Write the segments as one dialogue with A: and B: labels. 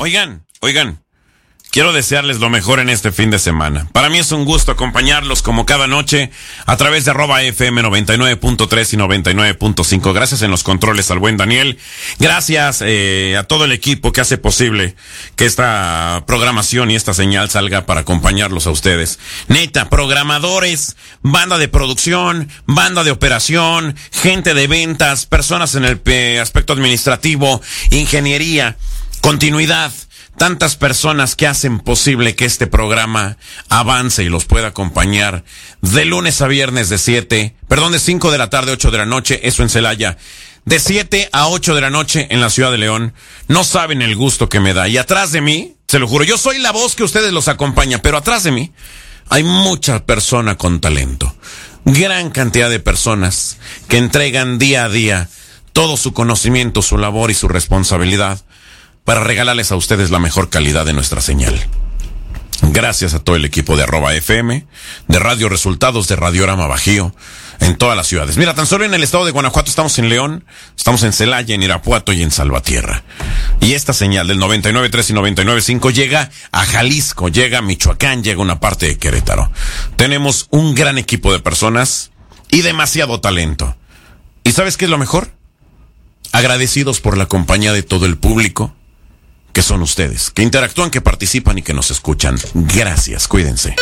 A: Oigan, quiero desearles lo mejor en este fin de semana. Para mí es un gusto acompañarlos como cada noche a través de @FM 99.3 y 99.5. Gracias en los controles al buen Daniel. Gracias a todo el equipo que hace posible que esta programación y esta señal salga para acompañarlos a ustedes. Neta, programadores, banda de producción, banda de operación, gente de ventas, personas en el aspecto administrativo, ingeniería, continuidad. Tantas personas que hacen posible que este programa avance y los pueda acompañar de lunes a viernes de 5 de la tarde a 8 de la noche, eso en Celaya, de 7 a 8 de la noche en la ciudad de León. No saben el gusto que me da. Y atrás de mí, se lo juro, yo soy la voz que ustedes los acompaña, pero atrás de mí hay mucha persona con talento. Gran cantidad de personas que entregan día a día todo su conocimiento, su labor y su responsabilidad para regalarles a ustedes la mejor calidad de nuestra señal. Gracias a todo el equipo de @FM, de Radio Resultados, de Radiorama Bajío, en todas las ciudades. Mira, tan solo en el estado de Guanajuato estamos en León, estamos en Celaya, en Irapuato y en Salvatierra. Y esta señal del 99.3 y 99.5 llega a Jalisco, llega a Michoacán, llega a una parte de Querétaro. Tenemos un gran equipo de personas y demasiado talento. ¿Y sabes qué es lo mejor? Agradecidos por la compañía de todo el público, que son ustedes, que interactúan, que participan y que nos escuchan. Gracias, cuídense.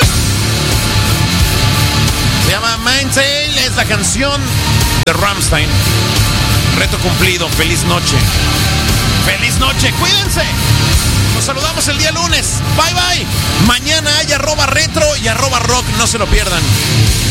A: Se llama Mindsail, es la canción de Rammstein. Reto cumplido, feliz noche. Feliz noche, cuídense. Nos saludamos el día lunes. Bye bye. Mañana hay @retro y @rock, no se lo pierdan.